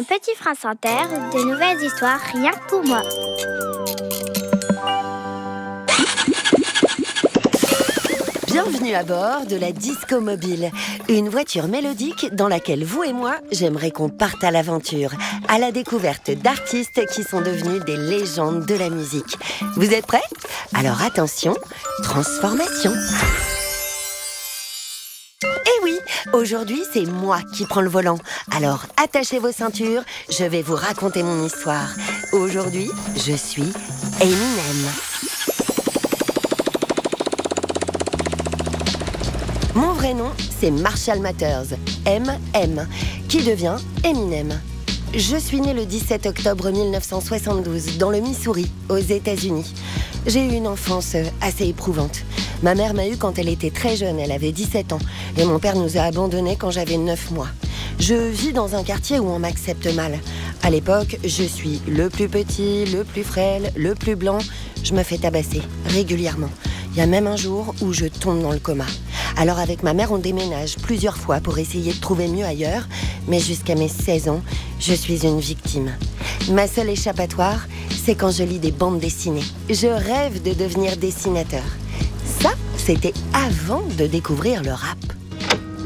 Mon Petit Prince Inter, de nouvelles histoires rien que pour moi. Bienvenue à bord de la Disco Mobile, une voiture mélodique dans laquelle vous et moi, j'aimerais qu'on parte à l'aventure, à la découverte d'artistes qui sont devenus des légendes de la musique. Vous êtes prêts? Alors attention, transformation. Eh oui, aujourd'hui c'est moi qui prends le volant. Alors attachez vos ceintures, je vais vous raconter mon histoire. Aujourd'hui, je suis Eminem. Mon vrai nom, c'est Marshall Mathers, M.M., qui devient Eminem. Je suis née le 17 octobre 1972, dans le Missouri, aux États-Unis. J'ai eu une enfance assez éprouvante. Ma mère m'a eue quand elle était très jeune, elle avait 17 ans, et mon père nous a abandonnés quand j'avais 9 mois. Je vis dans un quartier où on m'accepte mal. À l'époque, je suis le plus petit, le plus frêle, le plus blanc. Je me fais tabasser régulièrement. Il y a même un jour où je tombe dans le coma. Alors avec ma mère, on déménage plusieurs fois pour essayer de trouver mieux ailleurs, mais jusqu'à mes 16 ans, je suis une victime. Ma seule échappatoire, c'est quand je lis des bandes dessinées. Je rêve de devenir dessinateur. Ça, c'était avant de découvrir le rap.